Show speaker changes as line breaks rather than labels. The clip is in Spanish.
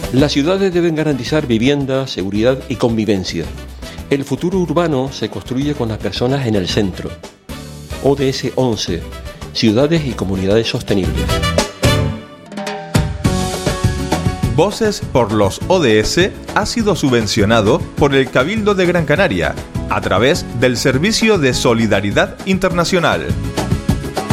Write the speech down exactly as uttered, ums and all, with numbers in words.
Las ciudades deben garantizar vivienda, seguridad y convivencia. El futuro urbano se construye con las personas en el centro. O D S once, Ciudades y Comunidades Sostenibles.
Voces por los O D S ha sido subvencionado por el Cabildo de Gran Canaria a través del Servicio de Solidaridad Internacional.